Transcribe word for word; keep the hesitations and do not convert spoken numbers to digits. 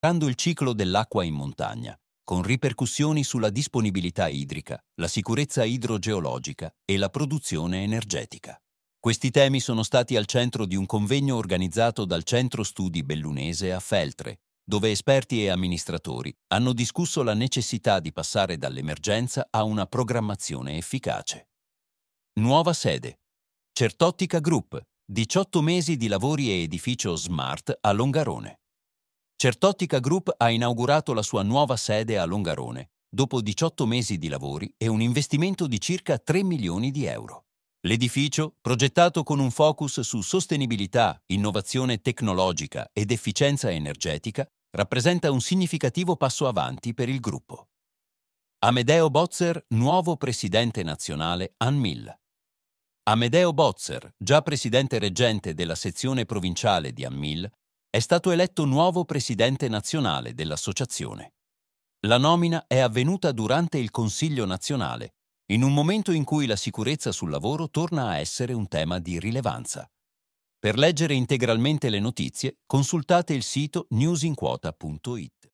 accelerando il ciclo dell'acqua in montagna, con ripercussioni sulla disponibilità idrica, la sicurezza idrogeologica e la produzione energetica. Questi temi sono stati al centro di un convegno organizzato dal Centro Studi Bellunese a Feltre, dove esperti e amministratori hanno discusso la necessità di passare dall'emergenza a una programmazione efficace. Nuova sede. Certottica Group, diciotto mesi di lavori e edificio smart a Longarone. Certottica Group ha inaugurato la sua nuova sede a Longarone, dopo diciotto mesi di lavori e un investimento di circa tre milioni di euro. L'edificio, progettato con un focus su sostenibilità, innovazione tecnologica ed efficienza energetica, rappresenta un significativo passo avanti per il gruppo. Amedeo Bozzer, nuovo presidente nazionale Anmil. Amedeo Bozzer, già presidente reggente della sezione provinciale di Anmil, è stato eletto nuovo presidente nazionale dell'associazione. La nomina è avvenuta durante il Consiglio nazionale, in un momento in cui la sicurezza sul lavoro torna a essere un tema di rilevanza. Per leggere integralmente le notizie, consultate il sito newsinquota punto it.